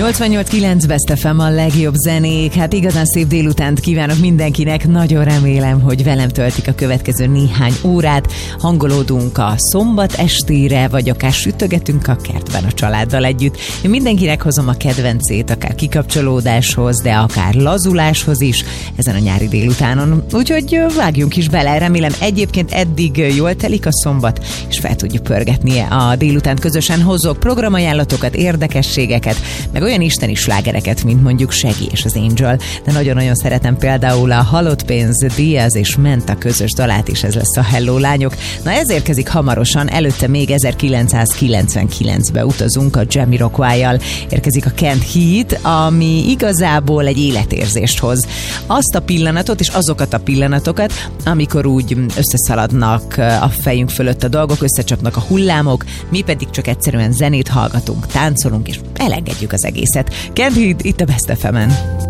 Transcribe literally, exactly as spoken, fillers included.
nyolcvannyolc kilenc Best ef em a legjobb zenék. Hát igazán szép délutánt kívánok mindenkinek. Nagyon remélem, hogy velem töltik a következő néhány órát. Hangolódunk a szombat estére, vagy akár sütögetünk a kertben a családdal együtt. Én mindenkinek hozom a kedvencét, akár kikapcsolódáshoz, de akár lazuláshoz is ezen a nyári délutánon. Úgyhogy vágjunk is bele. Remélem egyébként eddig jól telik a szombat, és fel tudjuk pörgetni a délutánt közösen. Hozok programajánlatokat, érdekességeket, meg olyan isteni slágereket, mint mondjuk Shaggy és az Angel, de nagyon-nagyon szeretem például a Halott pénz, Diaz és Menta közös dalát is, ez lesz a Hello lányok. Na ez érkezik hamarosan, előtte még ezerkilencszázkilencvenkilencbe utazunk a Jamiroquai-jal, érkezik a Can't Heat, ami igazából egy életérzést hoz. Azt a pillanatot és azokat a pillanatokat, amikor úgy összeszaladnak a fejünk fölött a dolgok, összecsapnak a hullámok, mi pedig csak egyszerűen zenét hallgatunk, táncolunk és elengedjük az egészet. Can't Heat itt a Best ef emen.